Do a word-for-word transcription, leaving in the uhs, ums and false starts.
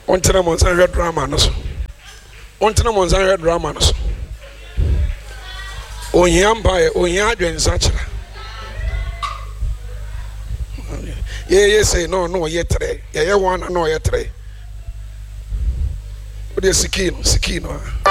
ontena mo nsan hwe drama no so ontena mo nsan hwe drama no so ohia mbae ohia adwensa kyera ye ye say no no ye tre ye ye one no ye tre o de sikino sikino